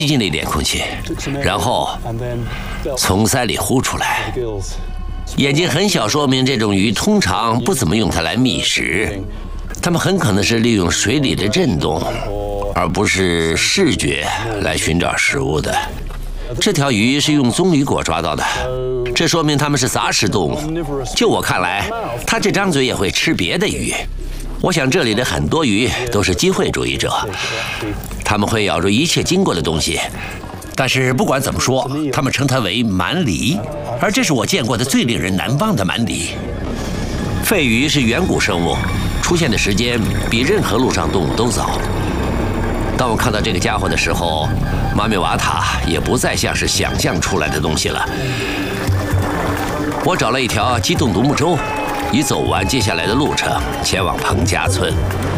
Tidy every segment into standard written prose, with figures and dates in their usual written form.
进了一点空气，然后从鳃里呼出来。眼睛很小，说明这种鱼通常不怎么用它来觅食，它们很可能是利用水里的震动，而不是视觉来寻找食物的。这条鱼是用棕榈果抓到的，这说明它们是杂食动物。就我看来，它这张嘴也会吃别的鱼。我想这里的很多鱼都是机会主义者，他们会咬住一切经过的东西。但是不管怎么说，他们称它为蛮狸，而这是我见过的最令人难忘的蛮狸。肺鱼是远古生物，出现的时间比任何陆上动物都早。当我看到这个家伙的时候，马米瓦塔也不再像是想象出来的东西了。我找了一条机动独木舟，已走完接下来的路程，前往彭家村。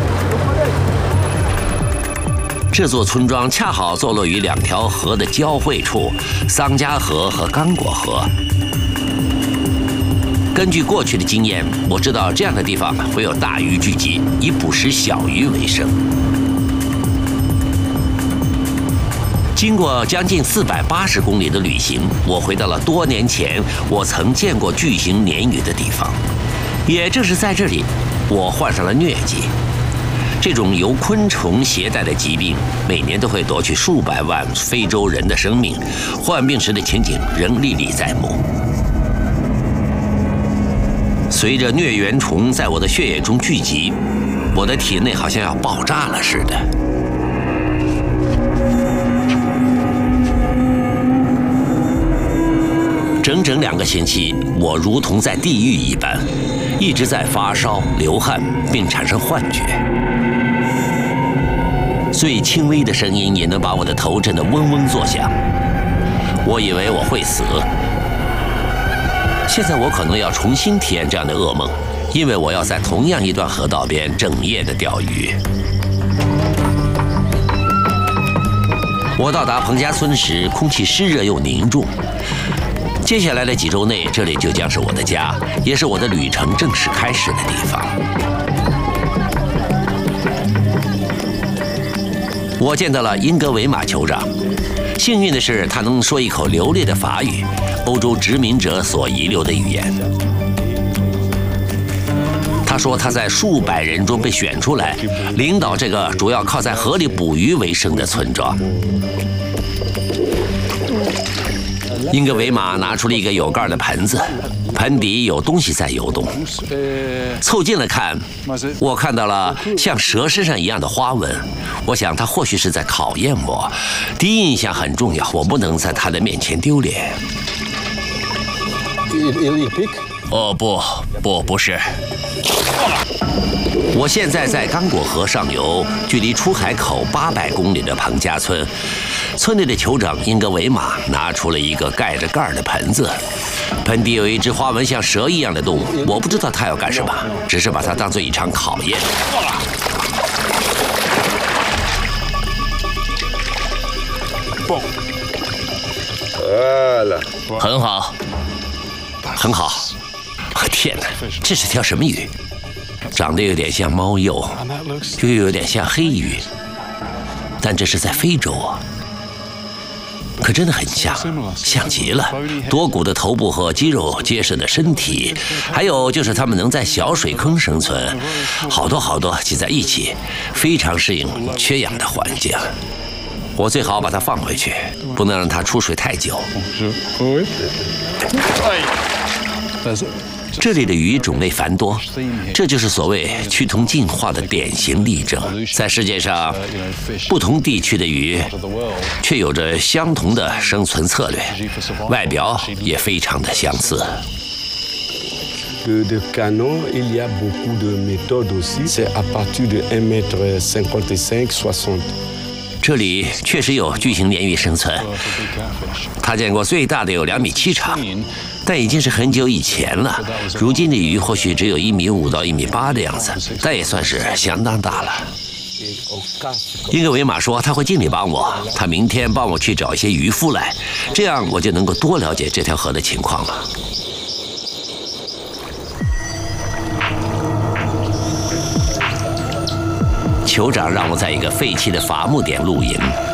这座村庄恰好坐落于两条河的交汇处，桑加河和刚果河。根据过去的经验，我知道这样的地方会有大鱼聚集，以捕食小鱼为生。经过将近480公里的旅行，我回到了多年前我曾见过巨型鲶鱼的地方。也正是在这里，我患上了疟疾。这种由昆虫携带的疾病，每年都会夺去数百万非洲人的生命，患病时的情景仍历历在目。随着疟原虫在我的血液中聚集，我的体内好像要爆炸了似的。整整2个星期，我如同在地狱一般，一直在发烧、流汗，并产生幻觉。最轻微的声音也能把我的头震得嗡嗡作响。我以为我会死。现在我可能要重新体验这样的噩梦，因为我要在同样一段河道边整夜的钓鱼。我到达彭家村时，空气湿热又凝重。接下来的几周内，这里就将是我的家，也是我的旅程正式开始的地方。我见到了英格维玛酋长，幸运的是，他能说一口流利的法语，欧洲殖民者所遗留的语言。他说他在数百人中被选出来，领导这个主要靠在河里捕鱼为生的村庄。英格维玛拿出了一个有盖的盆子，盆底有东西在游动。凑近了看，我看到了像蛇身上一样的花纹。我想他或许是在考验我。第一印象很重要，我不能在他的面前丢脸。 哦，不是。 我现在在刚果河上游，距离出海口800公里的彭家村。村里的酋长英格维玛拿出了一个盖着盖的盆子，盆底有一只花纹像蛇一样的动物。我不知道他要干什么，只是把它当做一场考验。 很好， 很好。天哪，这是条什么鱼？长得有点像猫鼬，又有点像黑鱼，但这是在非洲啊。可真的很像，像极了。多骨的头部和肌肉结实的身体，还有就是它们能在小水坑生存，好多挤在一起，非常适应缺氧的环境。我最好把它放回去，不能让它出水太久。这里的鱼种类繁多，这就是所谓趋同进化的典型例证。在世界上，不同地区的鱼却有着相同的生存策略，外表也非常的相似。 De canon, il y a beaucoup de méthodes aussi. C'est à partir de 1,55 m, 60. 这里确实有巨型鲶鱼生存，他见过最大的有2.7米长，但已经是很久以前了。如今的鱼或许只有1.5米到1.8米的样子，但也算是相当大了。英格维玛说他会尽力帮我，他明天帮我去找一些渔夫来，这样我就能够多了解这条河的情况了。酋长让我在一个废弃的伐木点露营，